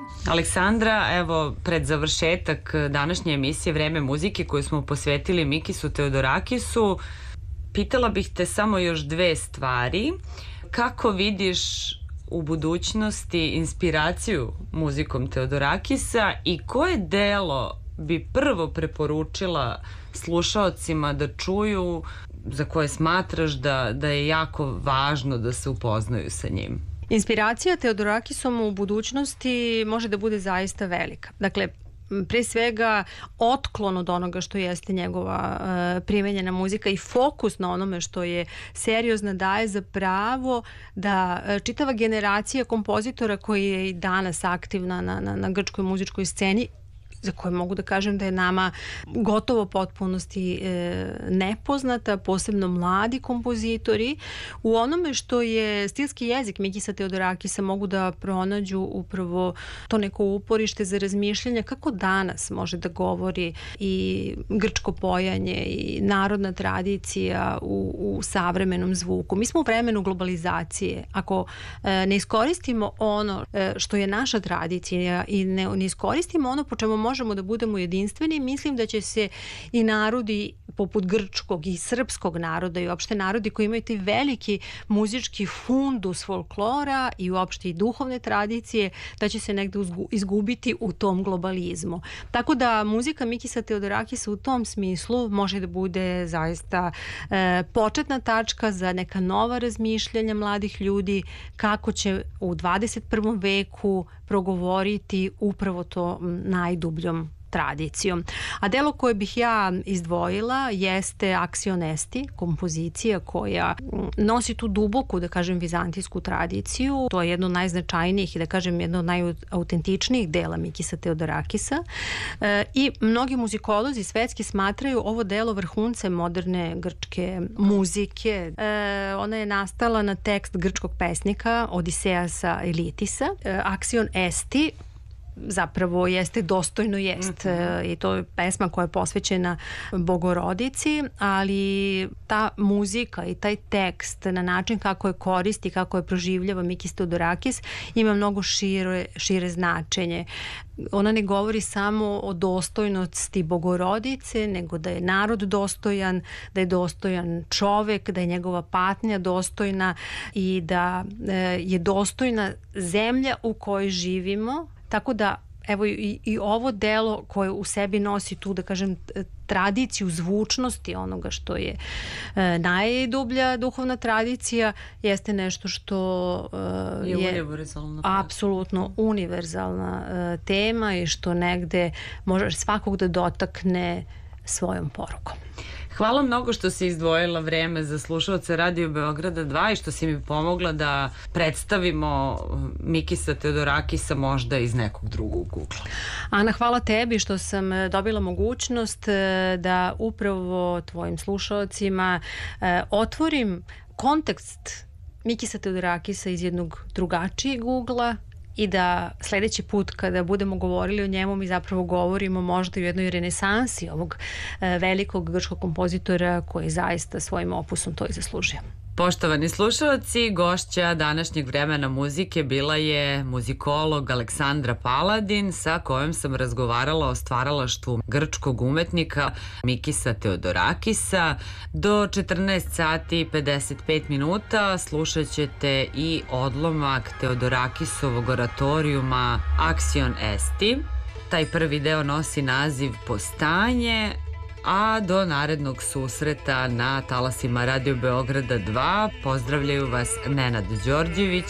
Aleksandra, evo, pred završetak današnje emisije Vreme muzike koju smo posvetili Mikisu Teodorakisu, pitala bih te samo još dve stvari. Kako vidiš u budućnosti inspiraciju muzikom Teodorakisa i koje delo bi prvo preporučila slušaocima da čuju, za koje smatraš da je jako važno da se upoznaju sa njim? Inspiracija Teodorakisom u budućnosti može da bude zaista velika. Dakle, pre svega otklon od onoga što jeste njegova primenjena muzika i fokus na onome što je seriozna daje za pravo da čitava generacija kompozitora koji je i danas aktivna na grčkoj muzičkoj sceni, za koje mogu da kažem da je nama gotovo potpunosti nepoznata, posebno mladi kompozitori, u onome što je stilski jezik Mikisa Teodorakisa mogu da pronađu upravo to neko uporište za razmišljanje kako danas može da govori i grčko pojanje i narodna tradicija u savremenom zvuku. Mi smo u vremenu globalizacije. Ako ne iskoristimo ono što je naša tradicija i ne iskoristimo ono po čemu možemo da budemo jedinstveni, mislim da će se i narodi poput grčkog i srpskog naroda i uopšte narodi koji imaju ti veliki muzički fundus folklora i uopšte i duhovne tradicije, da će se negde izgubiti u tom globalizmu. Tako da muzika Mikisa Teodorakisa u tom smislu može da bude zaista početna tačka za neka nova razmišljanja mladih ljudi kako će u 21. veku progovoriti upravo to najdubljom tradicijom. A delo koje bih ja izdvojila jeste Axion Esti, kompozicija koja nosi tu duboku, da kažem, vizantijsku tradiciju. To je jedno od najznačajnijih i da kažem jedno od najautentičnijih dela Mikisa Teodorakisa. I mnogi muzikolozi svetski smatraju ovo delo vrhuncem moderne grčke muzike. Ona je nastala na tekst grčkog pesnika Odiseasa Elitisa. Axion Esti zapravo jeste dostojno jest i to je pesma koja je posvećena Bogorodici, ali ta muzika i taj tekst na način kako je koristi, kako je proživljava Mikis Teodorakis ima mnogo šire značenje. Ona ne govori samo o dostojnosti Bogorodice, nego da je narod dostojan, da je dostojan čovek, da je njegova patnja dostojna i da je dostojna zemlja u kojoj živimo. Tako da, evo i ovo delo koje u sebi nosi tu, da kažem, tradiciju zvučnosti onoga što je najdublja duhovna tradicija, jeste nešto što je apsolutno univerzalna tema i što negde može svakog da dotakne svojom porukom. Hvala mnogo što si izdvojila vreme za slušalce Radio Beograda 2 i što si mi pomogla da predstavimo Mikisa Teodorakisa možda iz nekog drugog ugla. Ana, hvala tebi što sam dobila mogućnost da upravo tvojim slušalcima otvorim kontekst Mikisa Teodorakisa iz jednog drugačijeg ugla i da sledeći put kada budemo govorili o njemu mi zapravo govorimo možda i o jednoj renesansi ovog velikog grčkog kompozitora koji zaista svojim opusom to i zaslužio. Poštovani slušalci, gošća današnjeg Vremena muzike bila je muzikolog Aleksandra Paladin sa kojom sam razgovarala o stvaralaštvu grčkog umetnika Mikisa Teodorakisa. Do 14 sati 55 minuta slušat ćete i odlomak Teodorakisovog oratorijuma Axion Esti. Taj prvi deo nosi naziv Postanje, a do narednog susreta na talasima Radio Beograda 2 pozdravljaju vas Nenad Đorđević